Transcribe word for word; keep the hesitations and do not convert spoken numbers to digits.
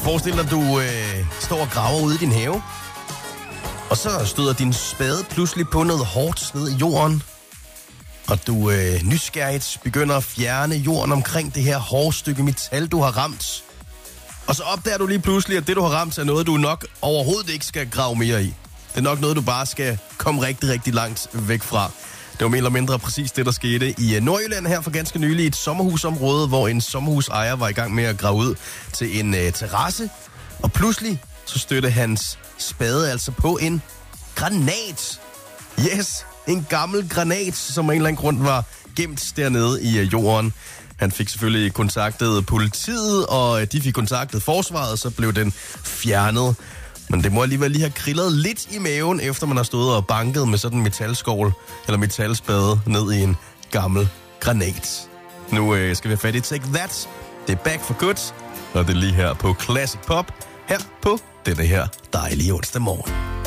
Forestil dig, at du øh, står og graver ude i din have. Og så støder din spade pludselig på noget hårdt ned i jorden. Og du øh, nysgerrigt begynder at fjerne jorden omkring det her hårde stykke metal, du har ramt. Og så opdager du lige pludselig, at det, du har ramt, er noget, du nok overhovedet ikke skal grave mere i. Det er nok noget, du bare skal komme rigtig, rigtig langt væk fra. Det var mere eller mindre præcis det, der skete i Nordjylland her for ganske nylig. Et sommerhusområde, hvor en sommerhusejer var i gang med at grave ud til en øh, terrasse. Og pludselig så stødte hans spade altså på en granat. Yes, en gammel granat, som af en eller anden grund var gemt dernede i øh, jorden. Han fik selvfølgelig kontaktet politiet, og de fik kontaktet forsvaret, så blev den fjernet. Men det må alligevel lige have krillet lidt i maven, efter man har stået og banket med sådan en metalskål eller metalspade ned i en gammel granat. Nu øh, skal vi have fat i Take That. Det er Back for Good, og det er lige her på Classic Pop, her på denne her dejlige onsdag morgen.